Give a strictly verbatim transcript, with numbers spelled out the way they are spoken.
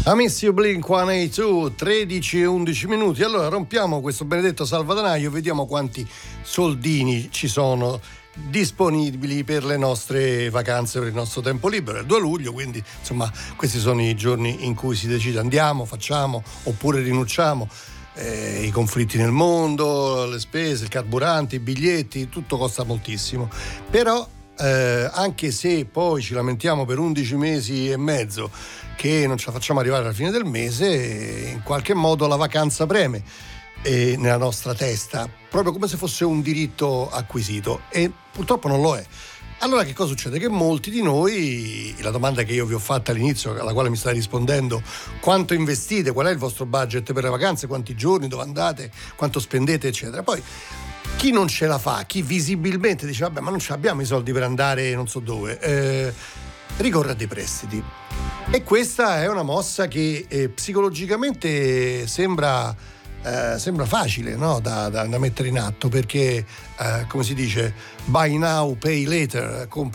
Amici Blink centottantadue, tredici e undici minuti. Allora rompiamo questo benedetto salvadanaio, vediamo quanti soldini ci sono disponibili per le nostre vacanze, per il nostro tempo libero. È il due luglio, quindi insomma questi sono i giorni in cui si decide andiamo, facciamo oppure rinunciamo. Eh, i conflitti nel mondo, le spese, il carburante, i biglietti, tutto costa moltissimo. Però eh, anche se poi ci lamentiamo per undici mesi e mezzo che non ce la facciamo arrivare alla fine del mese, in qualche modo la vacanza preme eh, nella nostra testa, proprio come se fosse un diritto acquisito, e purtroppo non lo è. Allora che cosa succede? Che molti di noi, la domanda che io vi ho fatta all'inizio, alla quale mi state rispondendo, quanto investite, qual è il vostro budget per le vacanze, quanti giorni, dove andate, quanto spendete, eccetera. Poi chi non ce la fa, chi visibilmente dice vabbè ma non ce abbiamo i soldi per andare non so dove, eh, ricorre a dei prestiti. E questa è una mossa che eh, psicologicamente sembra Eh, sembra facile, no? da, da, da mettere in atto, perché eh, come si dice buy now pay later, compra